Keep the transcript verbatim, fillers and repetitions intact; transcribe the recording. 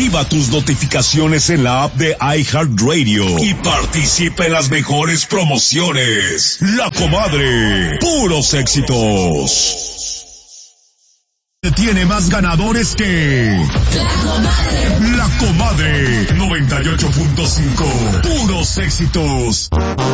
Activa tus notificaciones en la app de iHeartRadio y participa en las mejores promociones. La Comadre, puros éxitos. Tiene más ganadores que La Comadre. La Comadre, noventa y ocho punto cinco, puros éxitos.